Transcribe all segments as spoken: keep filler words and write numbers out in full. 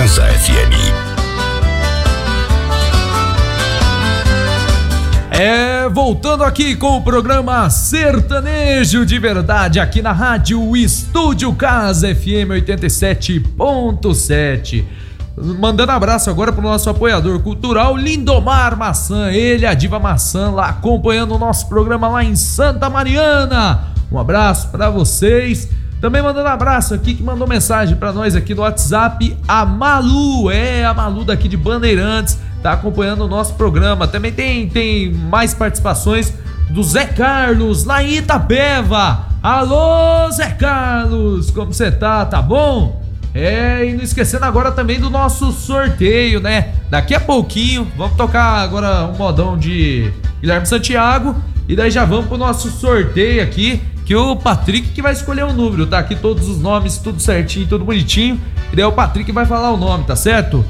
Casa F M. É, voltando aqui com o programa Sertanejo de Verdade, aqui na rádio Estúdio Casa F M oitenta e sete ponto sete. Mandando abraço agora pro nosso apoiador cultural Lindomar Maçã, ele, a Diva Maçã, lá acompanhando o nosso programa lá em Santa Mariana. Um abraço pra vocês. Também mandando abraço aqui, que mandou mensagem pra nós aqui no WhatsApp, a Malu, é, a Malu daqui de Bandeirantes, tá acompanhando o nosso programa. Também tem, tem mais participações do Zé Carlos, lá em Itapeva. Alô, Zé Carlos, como você tá? Tá bom? É, e não esquecendo agora também do nosso sorteio, né? Daqui a pouquinho, vamos tocar agora um modão de Guilherme Santiago e daí já vamos pro nosso sorteio aqui, que o Patrick que vai escolher o número, tá? Aqui todos os nomes, tudo certinho, tudo bonitinho, e daí o Patrick vai falar o nome, tá certo?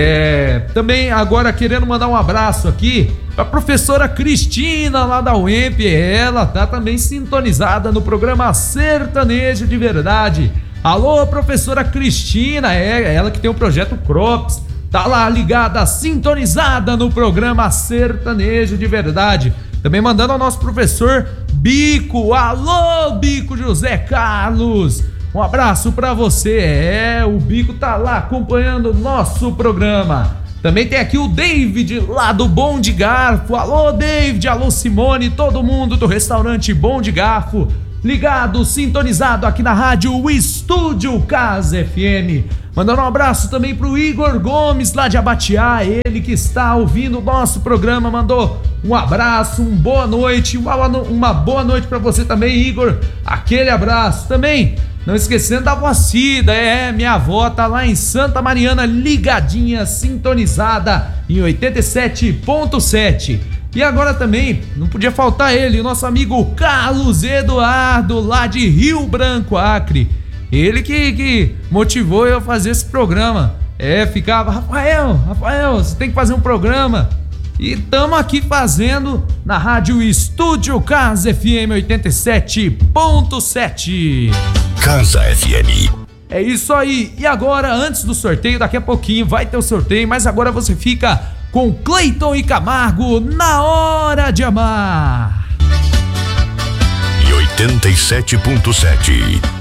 É, também agora querendo mandar um abraço aqui pra professora Cristina lá da U E M P, ela tá também sintonizada no programa Sertanejo de Verdade. Alô, professora Cristina, é ela que tem o projeto Crops, tá lá ligada, sintonizada no programa Sertanejo de Verdade. Também mandando ao nosso professor Bico, alô Bico José Carlos, um abraço pra você, é, o Bico tá lá acompanhando o nosso programa. Também tem aqui o David lá do Bom de Garfo, alô David, alô Simone, todo mundo do restaurante Bom de Garfo, ligado, sintonizado aqui na rádio Estúdio Casa F M. Mandando um abraço também pro Igor Gomes lá de Abatiá, ele que está ouvindo o nosso programa, mandou um abraço, uma boa noite, uma, uma boa noite para você também, Igor, aquele abraço. Também não esquecendo da avó Cida, é, minha avó tá lá em Santa Mariana, ligadinha, sintonizada em oitenta e sete ponto sete. E agora também, não podia faltar ele, o nosso amigo Carlos Eduardo, lá de Rio Branco, Acre. Ele que, que motivou eu a fazer esse programa. É, ficava, Rafael, Rafael, você tem que fazer um programa. E tamo aqui fazendo na rádio Estúdio Casa F M oitenta e sete ponto sete. Casa F M. É isso aí. E agora, antes do sorteio, daqui a pouquinho vai ter o sorteio, mas agora você fica com Cleiton e Camargo, Na Hora de Amar. E oitenta e sete ponto sete.